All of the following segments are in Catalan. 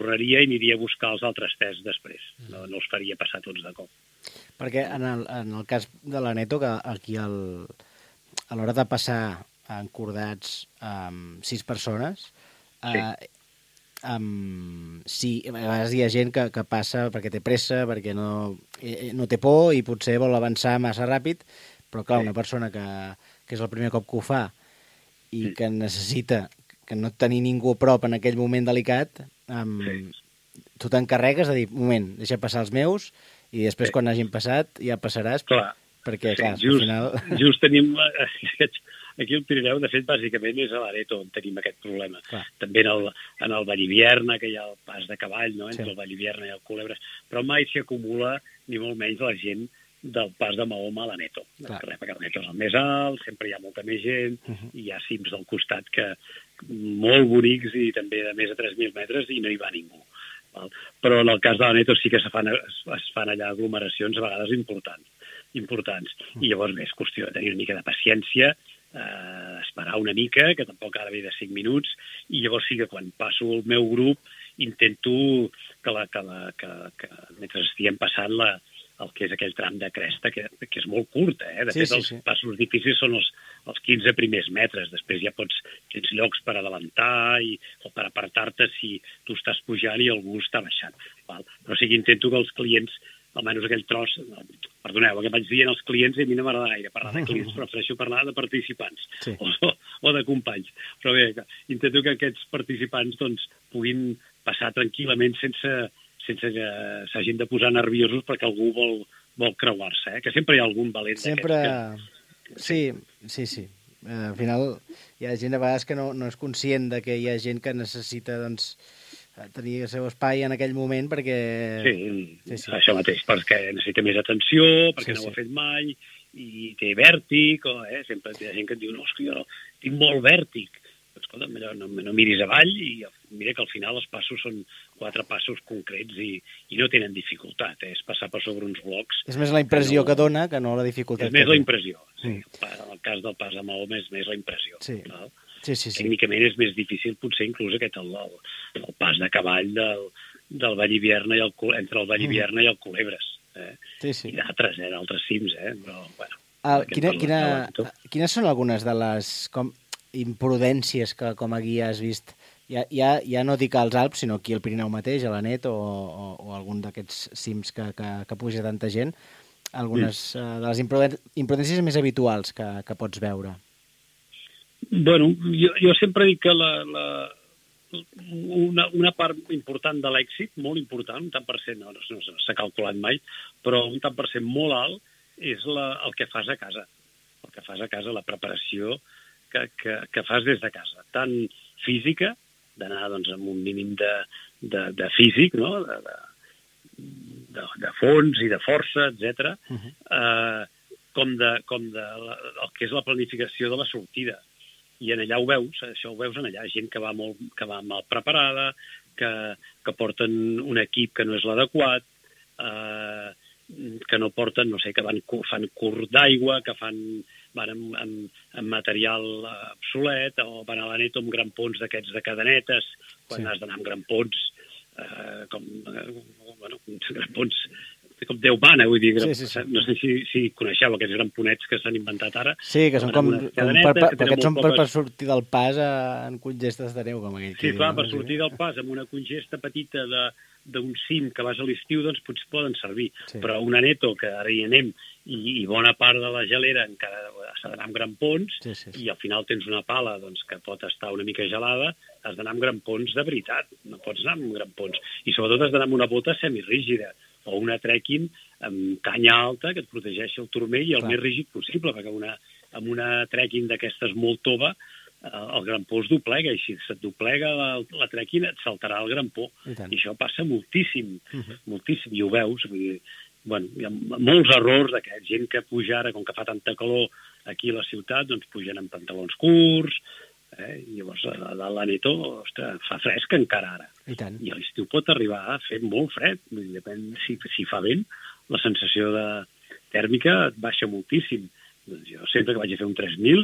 tornaria i aniria a buscar els altres 3 després. No els faria passar tots de cop. Perquè en el cas de la Neto, que aquí a l'hora de passar encordats amb 6 persones, sí, a vegades hi ha gent que passa perquè té pressa, perquè no té por i potser vol avançar massa ràpid, però clar, una persona que és el primer cop que ho fa i que necessita que no tenir ningú a prop en aquell moment delicat, tu t'encarregues de dir, un moment, deixa passar els meus i després quan hagin passat ja passaràs, perquè clar, al final... Just tenim... Aquí al Pirineu, de fet, bàsicament és a l'Areto on tenim aquest problema. Clar. També en el Vallivierna, que hi ha el pas de cavall, no? Entre el Vallivierna i el Culebres, però mai s'hi acumula ni molt menys la gent del pas de Mahoma a l'Aneto. Perquè l'Aneto és el més alt, sempre hi ha molta més gent, i hi ha cims del costat que molt bonics i també de més de 3.000 metres i no hi va ningú. Val? Però en el cas de l'Aneto sí que es fan allà aglomeracions a vegades importants. I llavors és qüestió de tenir una mica de paciència, esperar una mica, que tampoc ara ve de 5 minuts, i llavors sí que quan passo el meu grup intento que mentre estiguem passant el que és aquell tram de cresta, que és molt curt, De fet, els passos difícils són els 15 primers metres. Després ja tens llocs per adelantar o per apartar-te si tu estàs pujant i algú està baixant. Val? Però sí que intento que els clients, almenys aquell tros, perdoneu, el que vaig dient als clients, a mi no m'agrada gaire parlar de clients, prefereixo parlar de participants o de companys. Però bé, intento que aquests participants puguin passar tranquil·lament sense que s'hagin de posar nerviosos perquè algú vol creuar-se, que sempre hi ha algun valent d'aquests. Sí. Al final hi ha gent a vegades que no és conscient de que hi ha gent que necessita tenir el seu espai en aquell moment perquè... Sí, això mateix, perquè necessita més atenció, perquè no ho ha fet mai, i té vèrtic, sempre hi ha gent que et diu, no, és que jo tinc molt vèrtic. Escolta, no miris avall i mira que al final els passos són 4 passos concrets i no tenen dificultat, és passar per sobre uns blocs. És més la impressió que dona que no la dificultat. És més la impressió, sí. En el cas del pas de Mahoma és més la impressió. Sí. Tècnicament és més difícil potser inclús aquest el pas de cavall del Vallivierna entre el Vallivierna i el Culebres. I d'altres cims, però bueno. Quines són algunes de les imprudències que com a guia has vist? Ja no dic als Alps, sinó aquí al Pirineu mateix, a l'Anet o algun d'aquests cims que puja tanta gent, algunes de les imprudències més habituals que pots veure. Bueno, jo sempre dic que una part important de l'èxit, molt important, un tant per cent, no s'ha calculat mai, però un tant per cent molt alt, és el que fas a casa. El que fas a casa, la preparació que fas des de casa, tant física, d'anar amb un mínim de físic, no? de fons i de força, etc., com el que és la planificació de la sortida. I en allà això ho veus en allà, gent que va mal preparada, que porten un equip que no és l'adequat, que no porten, que fan curt d'aigua, que van amb material obsolet, o van a l'Aneto amb grampons d'aquests de cadenetes, quan has d'anar amb grampons, grampons com Déu mana, vull dir, no sé si coneixeu aquests gramponets que s'han inventat ara. Sí, que són per sortir del pas en congestes de neu, com aquell. Sí, clar, per sortir del pas amb una congesta petita d'un cim que vas a l'estiu, doncs potser poden servir. Però un Aneto, que ara hi anem, i bona part de la gelera encara s'ha d'anar amb grampons, i al final tens una pala que pot estar una mica gelada, has d'anar amb grampons de veritat, no pots anar amb grampons. I sobretot has d'anar amb una bota semirígida, o una trekking amb canya alta que et protegeixi el turmell i el més rígid possible, perquè amb una trekking d'aquestes molt tova el grampó es doblega, i si se't doblega la trekking et saltarà el grampó. I això passa moltíssim, moltíssim, i ho veus. Vull dir, hi ha molts errors d'aquests, gent que puja ara, com que fa tanta calor aquí a la ciutat, doncs pugen amb pantalons curts, i llavors a l'Aneto fa fresc encara ara. I a l'estiu pot arribar a fer molt fred. Depèn si fa vent, la sensació tèrmica et baixa moltíssim. Doncs jo sempre que vaig a fer un 3.000,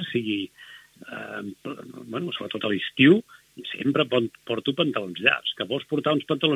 sobretot a l'estiu, sempre porto pantalons llargs. Que vols portar uns pantalons